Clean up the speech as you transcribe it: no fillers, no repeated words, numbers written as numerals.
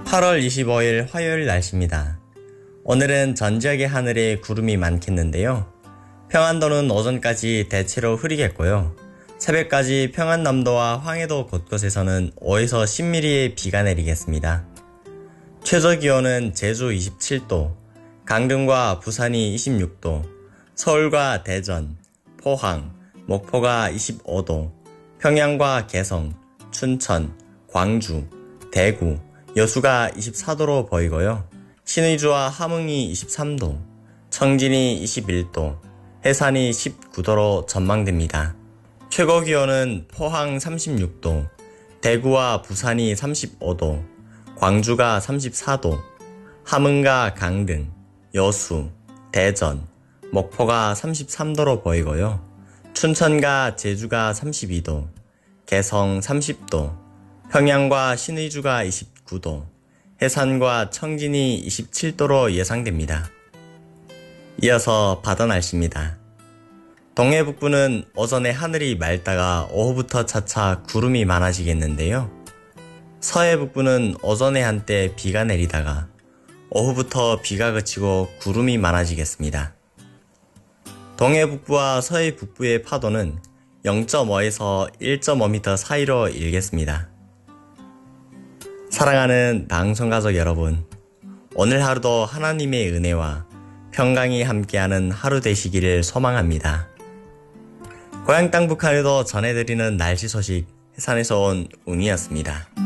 8월 25일 화요일 날씨입니다. 오늘은 전 지역의 하늘에 구름이 많겠는데요. 평안도는 오전까지 대체로 흐리겠고요. 새벽까지 평안남도와 황해도 곳곳에서는 5에서 10mm의 비가 내리겠습니다. 최저기온은 제주 27도, 강릉과 부산이 26도, 서울과 대전, 포항, 목포가 25도, 평양과 개성, 춘천, 광주, 대구, 여수가 24도로 보이고요. 신의주와 함흥이 23도, 청진이 21도, 해산이 19도로 전망됩니다. 최고기온은 포항 36도, 대구와 부산이 35도, 광주가 34도, 함흥과 강릉, 여수, 대전, 목포가 33도로 보이고요. 춘천과 제주가 32도, 개성 30도, 평양과 신의주가 29도, 해산과 청진이 27도로 예상됩니다. 이어서 바다 날씨입니다. 동해 북부는 오전에 하늘이 맑다가 오후부터 차차 구름이 많아지겠는데요. 서해 북부는 오전에 한때 비가 내리다가 오후부터 비가 그치고 구름이 많아지겠습니다. 동해 북부와 서해 북부의 파도는 0.5에서 1.5m 사이로 일겠습니다. 사랑하는 방송가족 여러분, 오늘 하루도 하나님의 은혜와 평강이 함께하는 하루 되시기를 소망합니다. 고향 땅 북한에도 전해드리는 날씨 소식 해산에서 온 웅이었습니다.